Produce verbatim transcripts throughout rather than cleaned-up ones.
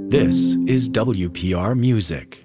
This is W P R Music.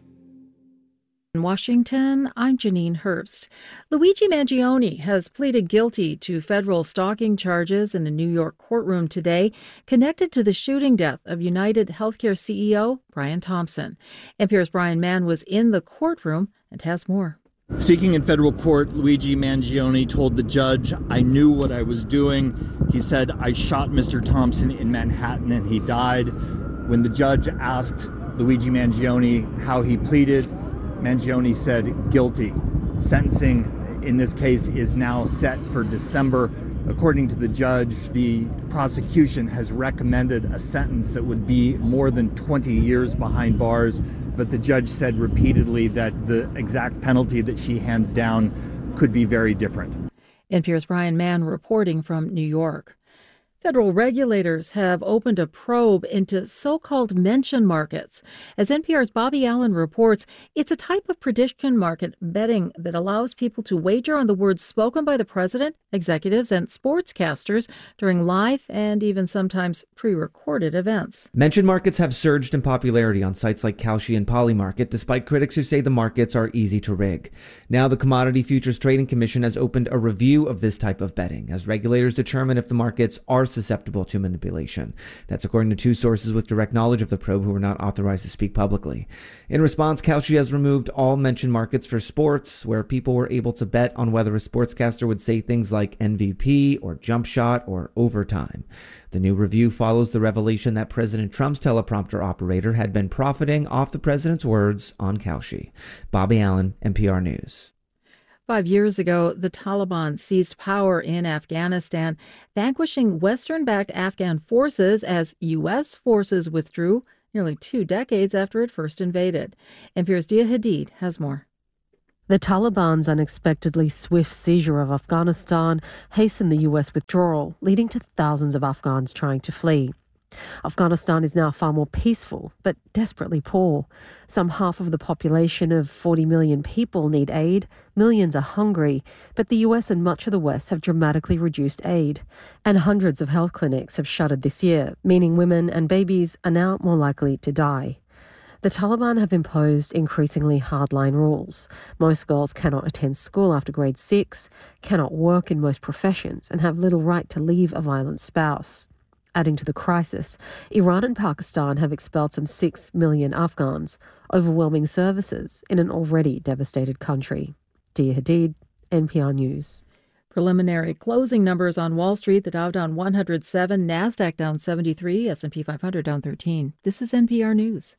In Washington, I'm Janine Herbst. Luigi Mangione has pleaded guilty to federal stalking charges in a New York courtroom today, connected to the shooting death of United Healthcare C E O Brian Thompson. N P R's Brian Mann was in the courtroom and has more. Speaking in federal court, Luigi Mangione told the judge, "I knew what I was doing." He said, "I shot Mister Thompson in Manhattan and he died." When the judge asked Luigi Mangione how he pleaded, Mangione said guilty. Sentencing in this case is now set for December. According to the judge, the prosecution has recommended a sentence that would be more than twenty years behind bars, but the judge said repeatedly that the exact penalty that she hands down could be very different. N P R's Brian Mann reporting from New York. Federal regulators have opened a probe into so-called mention markets. As N P R's Bobby Allen reports, it's a type of prediction market betting that allows people to wager on the words spoken by the president, executives, and sportscasters during live and even sometimes pre-recorded events. Mention markets have surged in popularity on sites like Kalshi and Polymarket, despite critics who say the markets are easy to rig. Now the Commodity Futures Trading Commission has opened a review of this type of betting, as regulators determine if the markets are susceptible to manipulation. That's according to two sources with direct knowledge of the probe who are not authorized to speak publicly. In response, Kalshi has removed all mention markets for sports, where people were able to bet on whether a sportscaster would say things like M V P or jump shot or overtime. The new review follows the revelation that President Trump's teleprompter operator had been profiting off the president's words on Kalshi. Bobby Allen, N P R News. Five years ago, the Taliban seized power in Afghanistan, vanquishing Western-backed Afghan forces as U S forces withdrew nearly two decades after it first invaded. N P R's Dia Hadid has more. The Taliban's unexpectedly swift seizure of Afghanistan hastened the U S withdrawal, leading to thousands of Afghans trying to flee. Afghanistan is now far more peaceful, but desperately poor. Some half of the population of forty million people need aid. Millions are hungry, but the U S and much of the West have dramatically reduced aid. And hundreds of health clinics have shuttered this year, meaning women and babies are now more likely to die. The Taliban have imposed increasingly hardline rules. Most girls cannot attend school after grade six, cannot work in most professions, and have little right to leave a violent spouse. Adding to the crisis, Iran and Pakistan have expelled some six million Afghans, overwhelming services in an already devastated country. Dia Hadid, N P R News. Preliminary closing numbers on Wall Street: the Dow down one hundred seven, NASDAQ down seventy-three, S and P five hundred down thirteen. This is N P R News.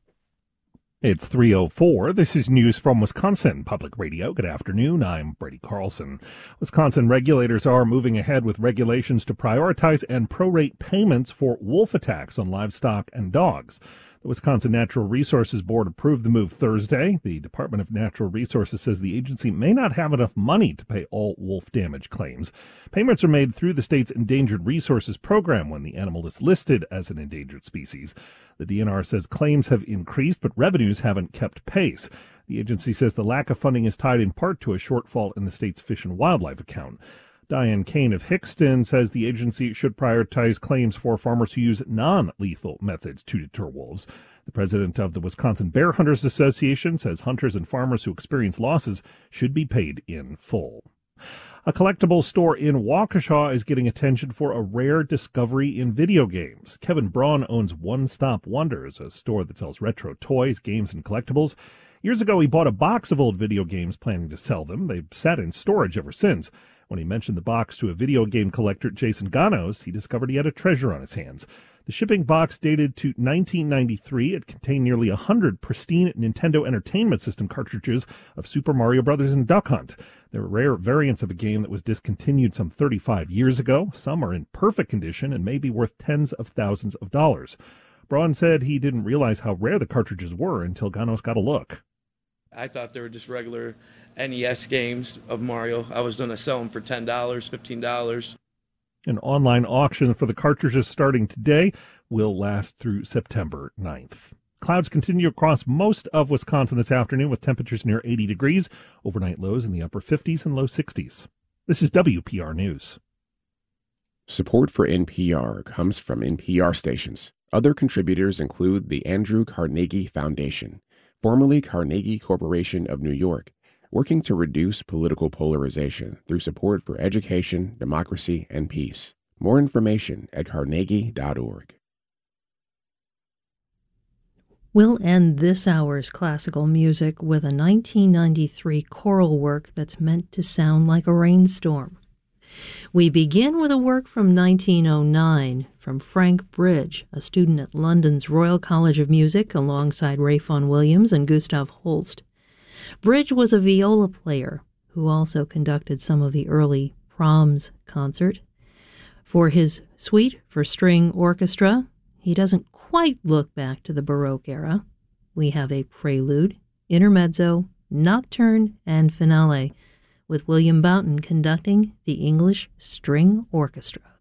It's three oh four. This is news from Wisconsin Public Radio. Good afternoon. I'm Brady Carlson. Wisconsin regulators are moving ahead with regulations to prioritize and prorate payments for wolf attacks on livestock and dogs. The Wisconsin Natural Resources Board approved the move Thursday. The Department of Natural Resources says the agency may not have enough money to pay all wolf damage claims. Payments are made through the state's Endangered Resources Program when the animal is listed as an endangered species. The D N R says claims have increased, but revenues haven't kept pace. The agency says the lack of funding is tied in part to a shortfall in the state's Fish and Wildlife account. Diane Kane of Hickston says the agency should prioritize claims for farmers who use non-lethal methods to deter wolves. The president of the Wisconsin Bear Hunters Association says hunters and farmers who experience losses should be paid in full. A collectibles store in Waukesha is getting attention for a rare discovery in video games. Kevin Braun owns One Stop Wonders, a store that sells retro toys, games, and collectibles. Years ago, he bought a box of old video games planning to sell them. They've sat in storage ever since. When he mentioned the box to a video game collector, Jason Ganos, he discovered he had a treasure on his hands. The shipping box dated to nineteen ninety-three. It contained nearly one hundred pristine Nintendo Entertainment System cartridges of Super Mario Brothers and Duck Hunt. They're rare variants of a game that was discontinued some thirty-five years ago. Some are in perfect condition and may be worth tens of thousands of dollars. Braun said he didn't realize how rare the cartridges were until Ganos got a look. I thought they were just regular N E S games of Mario. I was going to sell them for ten dollars, fifteen dollars. An online auction for the cartridges starting today will last through September ninth. Clouds continue across most of Wisconsin this afternoon with temperatures near eighty degrees, overnight lows in the upper fifties and low sixties. This is W P R News. Support for N P R comes from N P R stations. Other contributors include the Andrew Carnegie Foundation, formerly Carnegie Corporation of New York, working to reduce political polarization through support for education, democracy, and peace. More information at carnegie dot org. We'll end this hour's classical music with a nineteen ninety-three choral work that's meant to sound like a rainstorm. We begin with a work from nineteen oh nine from Frank Bridge, a student at London's Royal College of Music alongside Ray Vaughan Williams and Gustav Holst. Bridge was a viola player who also conducted some of the early Brahms concert. For his suite for string orchestra, he doesn't quite look back to the Baroque era. We have a prelude, intermezzo, nocturne, and finale, with William Boughton conducting the English String Orchestra.